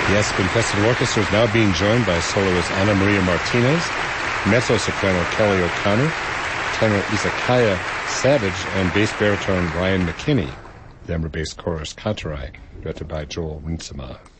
The Aspen Festival Orchestra is now being joined by soloist Ana Maria Martinez, mezzo-soprano Kelly O'Connor, tenor Izakaya Savage, and bass baritone Ryan McKinney. The Denver-based chorus Kantarai, directed by Joel Rinsema.